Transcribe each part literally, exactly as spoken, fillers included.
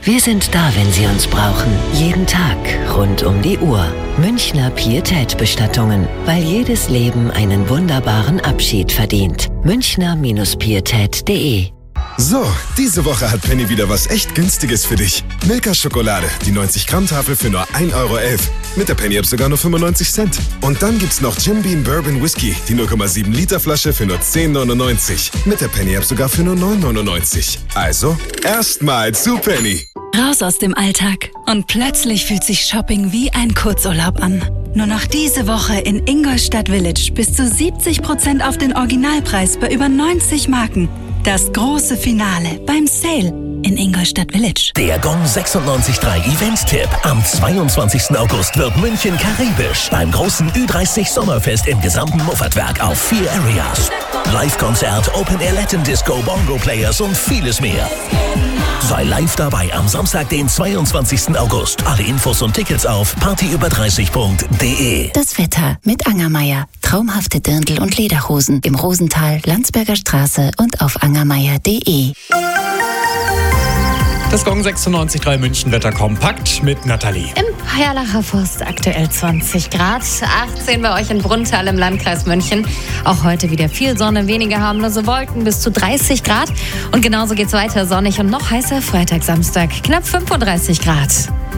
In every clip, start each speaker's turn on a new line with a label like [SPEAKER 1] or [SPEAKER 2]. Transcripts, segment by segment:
[SPEAKER 1] Wir sind da, wenn Sie uns brauchen. Jeden Tag, rund um die Uhr. Münchner Pietät-Bestattungen, weil jedes Leben einen wunderbaren Abschied verdient. Münchner Pietät punkt de.
[SPEAKER 2] So, diese Woche hat Penny wieder was echt Günstiges für dich. Milka-Schokolade, die neunzig Gramm Tafel für nur ein Euro elf. Mit der Penny-App sogar nur fünfundneunzig Cent. Und dann gibt's noch Jim Beam Bourbon Whisky, die null Komma sieben Liter Flasche für nur zehn neunundneunzig. Mit der Penny-App sogar für nur neun neunundneunzig. Also, erstmal zu Penny.
[SPEAKER 3] Raus aus dem Alltag. Und plötzlich fühlt sich Shopping wie ein Kurzurlaub an. Nur noch diese Woche in Ingolstadt Village bis zu siebzig Prozent auf den Originalpreis bei über neunzig Marken. Das große Finale beim Sale in Ingolstadt Village.
[SPEAKER 4] Der Gong sechsundneunzig Komma drei Event-Tipp. Am zweiundzwanzigsten August wird München karibisch beim großen Ü dreißig Sommerfest im gesamten Muffatwerk auf vier Areas. Live-Konzert, Open-Air Latin Disco, Bongo-Players und vieles mehr. Sei live dabei am Samstag, den zweiundzwanzigsten August. Alle Infos und Tickets auf party über dreißig punkt de.
[SPEAKER 5] Das Wetter mit Angermeier. Traumhafte Dirndl- und Lederhosen im Rosental, Landsberger Straße und auf angermeier punkt de.
[SPEAKER 6] Das Gong sechsundneunzig Komma drei München Wetter kompakt mit Nathalie.
[SPEAKER 7] Im Perlacher Forst aktuell zwanzig Grad, achtzehn bei euch in Brunnthal im Landkreis München. Auch heute wieder viel Sonne, weniger harmlose Wolken, bis zu dreißig Grad. Und genauso geht's weiter, sonnig und noch heißer Freitag, Samstag, knapp fünfunddreißig Grad.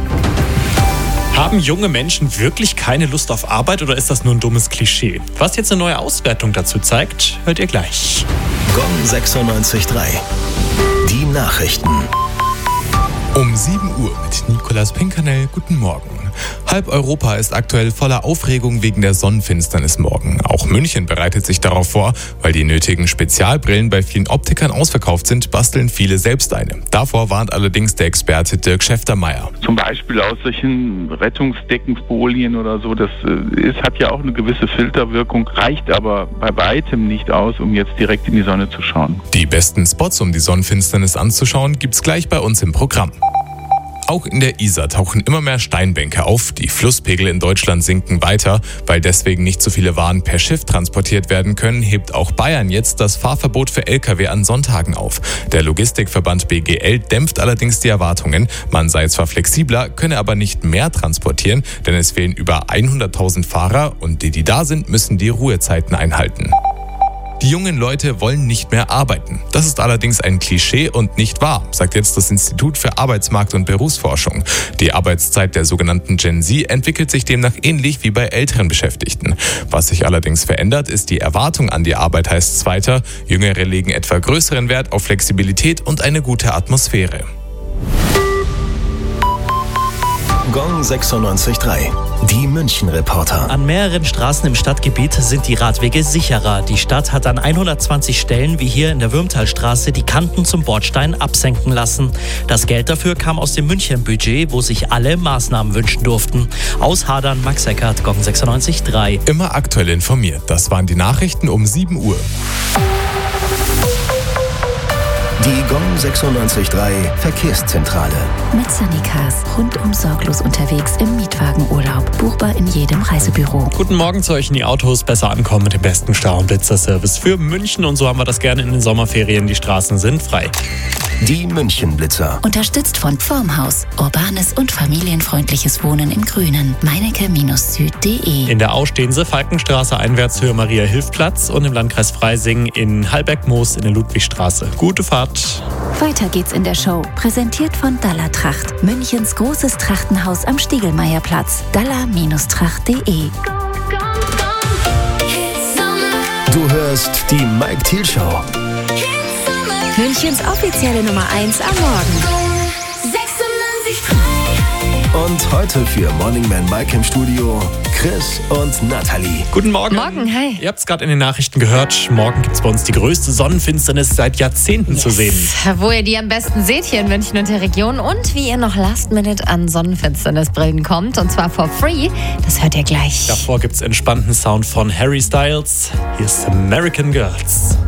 [SPEAKER 6] Haben junge Menschen wirklich keine Lust auf Arbeit oder ist das nur ein dummes Klischee? Was jetzt eine neue Auswertung dazu zeigt, hört ihr gleich.
[SPEAKER 4] Gong sechsundneunzig Komma drei. Die Nachrichten.
[SPEAKER 8] Um sieben Uhr mit Nicolas Pinkernell. Guten Morgen. Halb Europa ist aktuell voller Aufregung wegen der Sonnenfinsternis morgen. Auch München bereitet sich darauf vor. Weil die nötigen Spezialbrillen bei vielen Optikern ausverkauft sind, basteln viele selbst eine. Davor warnt allerdings der Experte Dirk Schäftermeier.
[SPEAKER 9] Zum Beispiel aus solchen Rettungsdeckenfolien oder so. Das ist, hat ja auch eine gewisse Filterwirkung, reicht aber bei weitem nicht aus, um jetzt direkt in die Sonne zu schauen.
[SPEAKER 8] Die besten Spots, um die Sonnenfinsternis anzuschauen, gibt's gleich bei uns im Programm. Auch in der Isar tauchen immer mehr Steinbänke auf. Die Flusspegel in Deutschland sinken weiter. Weil deswegen nicht so viele Waren per Schiff transportiert werden können, hebt auch Bayern jetzt das Fahrverbot für L K W an Sonntagen auf. Der Logistikverband B G L dämpft allerdings die Erwartungen. Man sei zwar flexibler, könne aber nicht mehr transportieren, denn es fehlen über hunderttausend Fahrer und die, die da sind, müssen die Ruhezeiten einhalten. Die jungen Leute wollen nicht mehr arbeiten. Das ist allerdings ein Klischee und nicht wahr, sagt jetzt das Institut für Arbeitsmarkt- und Berufsforschung. Die Arbeitszeit der sogenannten Gen Z entwickelt sich demnach ähnlich wie bei älteren Beschäftigten. Was sich allerdings verändert, ist die Erwartung an die Arbeit, heißt es weiter. Jüngere legen etwa größeren Wert auf Flexibilität und eine gute Atmosphäre.
[SPEAKER 4] Gong sechsundneunzig Komma drei. Die München-Reporter.
[SPEAKER 10] An mehreren Straßen im Stadtgebiet sind die Radwege sicherer. Die Stadt hat an hundertzwanzig Stellen, wie hier in der Würmtalstraße, die Kanten zum Bordstein absenken lassen. Das Geld dafür kam aus dem München-Budget, wo sich alle Maßnahmen wünschen durften. Aus Hadern, Max Eckert, Gong sechsundneunzig Komma drei.
[SPEAKER 8] Immer aktuell informiert. Das waren die Nachrichten um sieben Uhr.
[SPEAKER 4] Die Gong sechsundneunzig Komma drei Verkehrszentrale.
[SPEAKER 5] Mit Sunnycars. Rundum sorglos unterwegs im Mietwagenurlaub. Buchbar in jedem Reisebüro.
[SPEAKER 6] Guten Morgen zu euch in die Autos. Besser ankommen mit dem besten Stau- und Blitzerservice für München. Und so haben wir das gerne in den Sommerferien. Die Straßen sind frei.
[SPEAKER 4] Die München-Blitzer.
[SPEAKER 5] Unterstützt von Formhaus. Urbanes und familienfreundliches Wohnen im Grünen. meinecke-süd punkt de.
[SPEAKER 6] In der Au stehen sie Falkenstraße einwärts Höhe Maria-Hilf-Platz und im Landkreis Freising in Hallberg-Moos in der Ludwigstraße. Gute Fahrt.
[SPEAKER 5] Weiter geht's in der Show. Präsentiert von Dalla Tracht. Münchens großes Trachtenhaus am Stiegelmeierplatz. dalla-tracht punkt de.
[SPEAKER 4] Du hörst die Mike Thiel Show.
[SPEAKER 7] Münchens offizielle Nummer eins am Morgen.
[SPEAKER 4] Und heute für Morning Man Mike im Studio Chris und Nathalie.
[SPEAKER 6] Guten Morgen.
[SPEAKER 7] Morgen, hi.
[SPEAKER 6] Ihr habt es gerade in den Nachrichten gehört. Morgen gibt es bei uns die größte Sonnenfinsternis seit Jahrzehnten yes. zu sehen.
[SPEAKER 7] Wo ihr die am besten seht hier in München und der Region und wie ihr noch last minute an Sonnenfinsternisbrillen kommt. Und zwar for free. Das hört ihr gleich.
[SPEAKER 6] Davor gibt es entspannten Sound von Harry Styles. Hier ist American Girls.